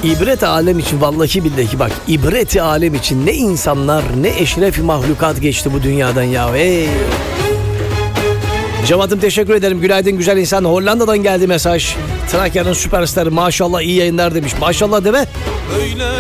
İbret alem için, vallahi billahi bak, ibret alem için ne insanlar ne eşref mahlukat geçti bu dünyadan ya. Hey. Cevat'ım teşekkür ederim. Günaydın güzel insan. Hollanda'dan geldi mesaj. Trakya'nın süperstarı, maşallah iyi yayınlar demiş. Maşallah deme.